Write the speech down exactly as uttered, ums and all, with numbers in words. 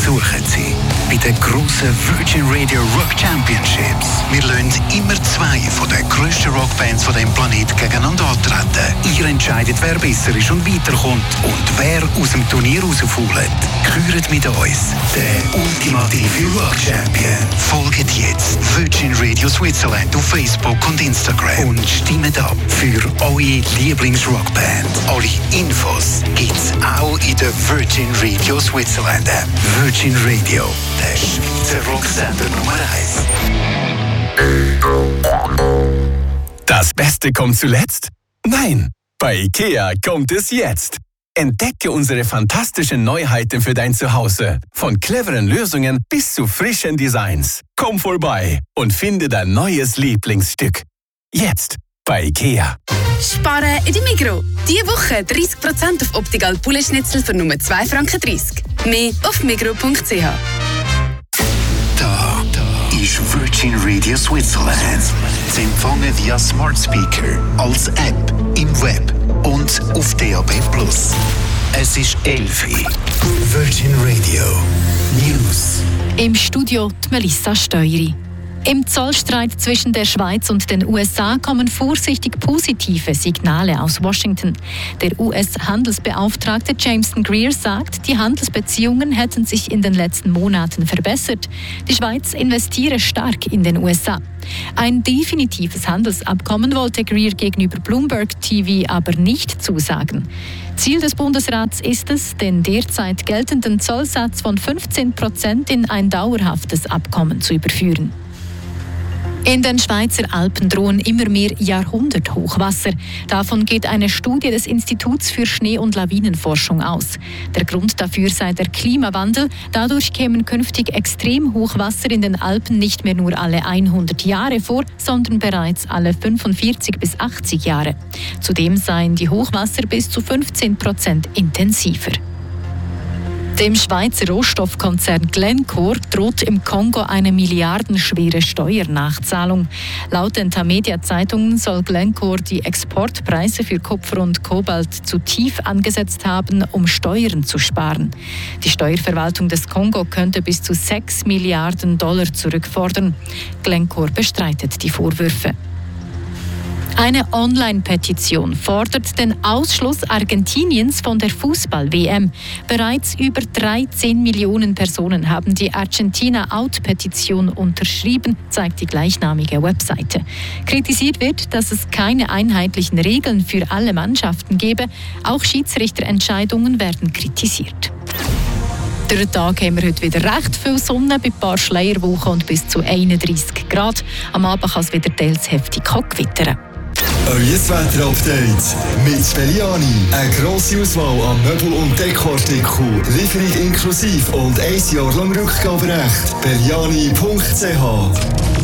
suchen Sie. Bei den grossen Virgin Radio Rock Championships. Wir lassen immer zwei von den grössten Rockbands von diesem Planeten gegeneinander antreten. Ihr entscheidet, wer besser ist und weiterkommt und wer aus dem Turnier rausfällt. Küret mit uns den ultimative Rock Champion. Folgt jetzt Virgin Radio Switzerland auf Facebook und Instagram und stimmt ab für eure Lieblingsrockband. Alle Infos gibt's auch in der Virgin Radio Switzerland App. Virgin Radio, der Schweizer Rocksender Nummer eins. Das Beste kommt zuletzt? Nein, bei IKEA kommt es jetzt. Entdecke unsere fantastischen Neuheiten für dein Zuhause. Von cleveren Lösungen bis zu frischen Designs. Komm vorbei und finde dein neues Lieblingsstück. Jetzt bei IKEA. Sparen in der Migros. Diese Woche dreißig Prozent auf Optical Poulet Schnitzel für nur zwei Franken dreißig. Mehr auf migros punkt c h. Da, da ist Virgin Radio Switzerland. Zu empfangen via Smart Speaker, als App, im Web und auf D A B plus. Es ist elf Uhr. Virgin Radio News. Im Studio die Melissa Steueri. Im Zollstreit zwischen der Schweiz und den U S A kommen vorsichtig positive Signale aus Washington. Der U S-Handelsbeauftragte Jameson Greer sagt, die Handelsbeziehungen hätten sich in den letzten Monaten verbessert. Die Schweiz investiere stark in den U S A. Ein definitives Handelsabkommen wollte Greer gegenüber Bloomberg T V aber nicht zusagen. Ziel des Bundesrats ist es, den derzeit geltenden Zollsatz von fünfzehn Prozent in ein dauerhaftes Abkommen zu überführen. In den Schweizer Alpen drohen immer mehr Jahrhunderthochwasser. Davon geht eine Studie des Instituts für Schnee- und Lawinenforschung aus. Der Grund dafür sei der Klimawandel. Dadurch kämen künftig Extremhochwasser in den Alpen nicht mehr nur alle hundert Jahre vor, sondern bereits alle fünfundvierzig bis achtzig Jahre. Zudem seien die Hochwasser bis zu fünfzehn Prozent intensiver. Dem Schweizer Rohstoffkonzern Glencore droht im Kongo eine milliardenschwere Steuernachzahlung. Laut den Tamedia-Zeitungen soll Glencore die Exportpreise für Kupfer und Kobalt zu tief angesetzt haben, um Steuern zu sparen. Die Steuerverwaltung des Kongo könnte bis zu sechs Milliarden Dollar zurückfordern. Glencore bestreitet die Vorwürfe. Eine Online-Petition fordert den Ausschluss Argentiniens von der Fußball-W M. Bereits über dreizehn Millionen Personen haben die Argentina-Out-Petition unterschrieben, zeigt die gleichnamige Webseite. Kritisiert wird, dass es keine einheitlichen Regeln für alle Mannschaften gebe. Auch Schiedsrichterentscheidungen werden kritisiert. Durch den Tag haben wir heute wieder recht viel Sonne, bei ein paar Schleierwochen und bis zu einunddreissig Grad. Am Abend kann es wieder teils heftig gewittern. Euer Wetter-Update mit Belliani. Eine grosse Auswahl an Möbel- und Dekoartikeln. Lieferung inklusive und ein Jahr lang Rückgaberecht. belliani punkt c h